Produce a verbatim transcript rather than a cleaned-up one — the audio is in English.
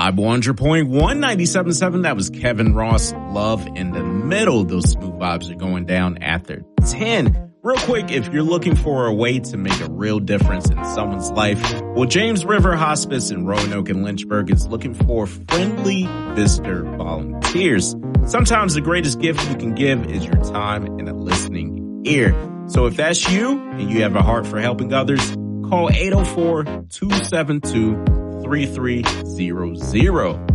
Vibe one hundred point one, ninety-seven point seven. That was Kevin Ross, Love in the Middle. Those smooth vibes are going down after ten. Real quick, if you're looking for a way to make a real difference in someone's life, well, James River Hospice in Roanoke and Lynchburg is looking for friendly visitor volunteers. Sometimes the greatest gift you can give is your time and a listening ear. So if that's you and you have a heart for helping others, call eight oh four, two seven two, three three zero zero.